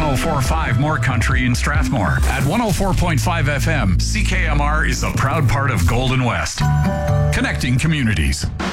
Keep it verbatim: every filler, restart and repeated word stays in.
oh four point five More Country in Strathmore. At one oh four point five F M, C K M R is a proud part of Golden West. Connecting communities.